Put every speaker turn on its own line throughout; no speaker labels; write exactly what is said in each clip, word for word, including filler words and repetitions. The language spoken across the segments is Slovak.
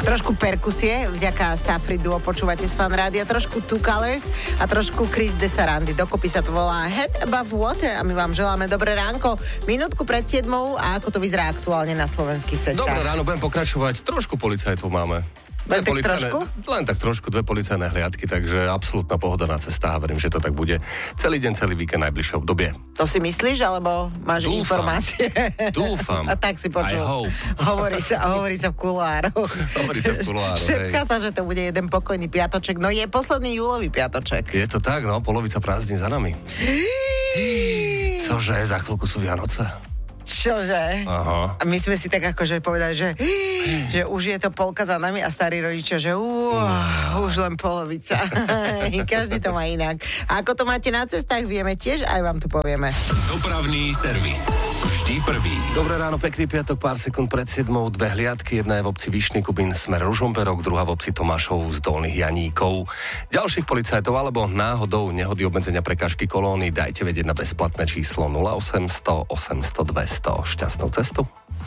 Trošku perkusie, vďaka Safri Duo počúvate z Fan Rádia, trošku Two Colors a trošku Chris Desarandi. Dokopy sa to volá Head Above Water a my vám želáme dobré ránko. Minútku pred siedmou a ako to vyzerá aktuálne na slovenských cestách.
Dobré ráno, budem pokračovať. Trošku policajtov máme.
Len tak trošku?
Len tak trošku, dve policajné hliadky, takže absolútna pohoda na cestách a verím, že to tak bude celý deň, celý víkend, najbližšie obdobie.
To si myslíš, alebo máš
Dúfam.
informácie?
Dúfam.
A tak si počul.
I hope.
Hovorí sa, hovorí sa v kuloároch.
Hovorí sa v kuloároch,
Šepká sa, že to bude jeden pokojný piatoček. No je posledný júlový piatoček.
Je to tak, no, polovica prázdnin za nami. Cože, za chvíľku sú Vianoce.
Čože?
Aha.
A my sme si tak akože povedali, že, že už je to polka za nami a starí rodičia, že uh, už len polovica. Každý to má inak. A ako to máte na cestách, vieme tiež, aj vám to povieme.
Dopravný servis. Vždy prvý.
Dobré ráno, pekný piatok, pár sekúnd pred siedmou, dve hliadky, jedna je v obci Vyšný Kubín, smer Ružomberok, druhá v obci Tomášov z Dolných Janíkov. Ďalších policajtov alebo náhodou nehody obmedzenia prekážky kolóny dajte vedieť na bezplatné číslo nula osemsto osemsto dvesto. Šťastnú cestu.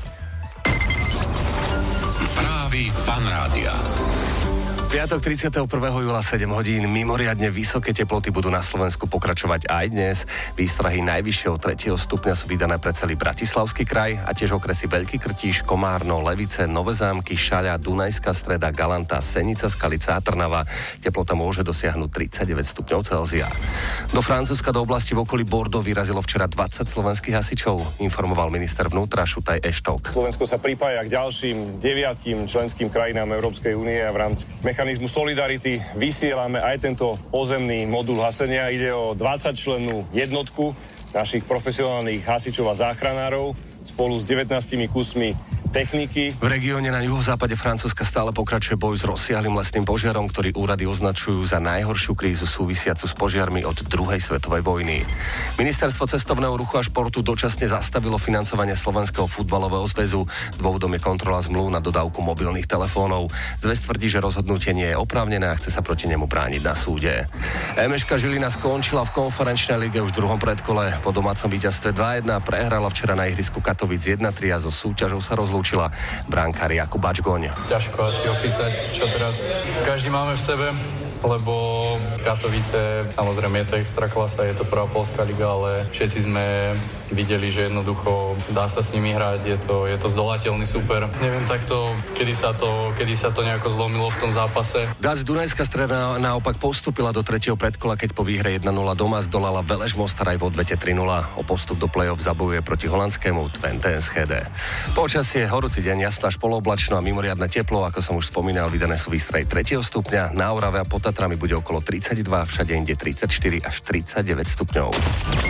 Správy Fan Rádia.
Piatok tridsiateho prvého júla sedem hodín, mimoriadne vysoké teploty budú na Slovensku pokračovať aj dnes. Výstrahy najvyššieho tretieho stupňa sú vydané pre celý Bratislavský kraj a tiež okresy Veľký Krtíš, Komárno, Levice, Nové Zámky, Šaľa, Dunajská Streda, Galanta, Senica, Skalica a Trnava. Teplota môže dosiahnuť tridsaťdeväť stupňov Celzia. Do Francúzska do oblasti v okolí Bordeaux vyrazilo včera dvadsať slovenských hasičov, informoval minister vnútra Šutaj Eštok.
Slovensko sa pripája k ďalším deviatim členským krajinám Európskej únie a v rámci mechanizmu Solidarity vysielame aj tento pozemný modul hasenia. Ide o dvadsaťčlennú jednotku našich profesionálnych hasičov a záchranárov spolu s devätnástimi kusmi techniky.
V regióne na juhozápade Francúzska stále pokračuje boj s rozsiahlym lesným požiarom, ktorý úrady označujú za najhoršiu krízu súvisiacu s požiarmi od druhej svetovej vojny. Ministerstvo cestovného ruchu a športu dočasne zastavilo financovanie Slovenského futbalového zväzu. Dôvodom je kontrola zmluv na dodávku mobilných telefónov. Zväz tvrdí, že rozhodnutie nie je oprávnené a chce sa proti nemu brániť na súde. emeška Žilina skončila v konferenčnej lige už v druhom predkole. Po domácom víťazstve dva jedna prehrala včera na ihrisku Katovíc jedna tri a so súťažou sa rozlúčila brankár Jakub Bačgoň.
Ťažko asi opísať, čo teraz každý máme v sebe, lebo Katovice, samozrejme je to extra klasa, je to prvá poľská liga, ale všetci sme videli, že jednoducho dá sa s nimi hrať, je to, je to zdolateľný super. Neviem takto, kedy sa to, kedy sa to nejako zlomilo v tom zápase.
Dás Dunajská Streda naopak postúpila do tretieho predkola, keď po výhre jedna nula doma zdolala Veleš Mostar aj v odvete tri nula. O postup do play-off zabojuje proti holandskému Twente es há dé. Počasie, horúci deň, jasná až polooblačno a mimoriadne teplo, ako som už spomínal, vydané sú výstrahy tretieho stupňa, na Orave a pod Tatrami bude okolo tridsaťdva, všade inde tridsaťštyri až tridsaťdeväť stupňov.